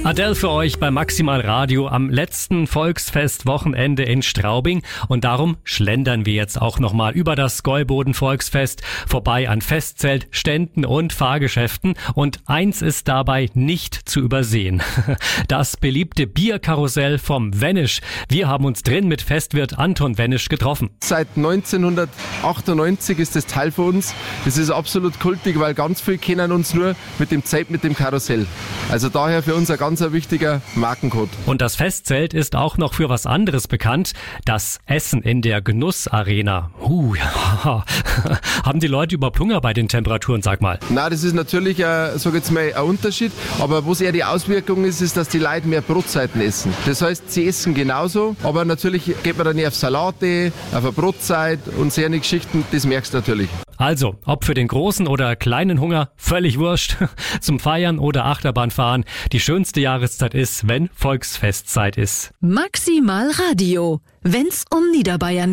Adele für euch bei Maximal Radio am letzten Volksfest-Wochenende in Straubing. Und darum schlendern wir jetzt auch nochmal über das Gäuboden-Volksfest vorbei an Festzelt, Ständen und Fahrgeschäften. Und eins ist dabei nicht zu übersehen. Das beliebte Bierkarussell vom Wennisch. Wir haben uns drin mit Festwirt Anton Wennisch getroffen. Seit 1998 ist das Teil von uns. Das ist absolut kultig, weil ganz viele kennen uns nur mit dem Zelt, mit dem Karussell. Also daher für uns ein ganz wichtiger Markencode. Und das Festzelt ist auch noch für was anderes bekannt. Das Essen in der Genussarena. Ja. Haben die Leute überhaupt Hunger bei den Temperaturen, sag mal? Na, das ist natürlich, sag jetzt mal, ein Unterschied. Aber was eher die Auswirkung ist, dass die Leute mehr Brotzeiten essen. Das heißt, sie essen genauso, aber natürlich geht man dann nicht auf Salate, auf eine Brotzeit und sehr eine Geschichten, das merkst du natürlich. Also, ob für den großen oder kleinen Hunger, völlig wurscht. Zum Feiern oder Achterbahnfahren. Die schönste Jahreszeit ist, wenn Volksfestzeit ist. Maximal Radio, wenn's um Niederbayern